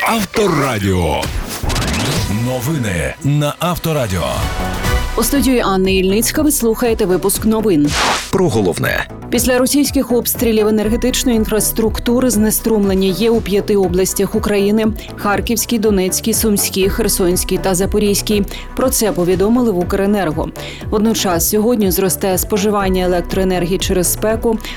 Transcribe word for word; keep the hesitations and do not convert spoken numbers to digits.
Авторадіо. Новини на Авторадіо. У студії Анни Ільницька ви слухаєте випуск новин. Про головне. Після російських обстрілів енергетичної інфраструктури знеструмлення є у п'яти областях України – Харківській, Донецькій, Сумській, Херсонській та Запорізькій. Про це повідомили в Укренерго. Водночас сьогодні зросте споживання електроенергії через спеку,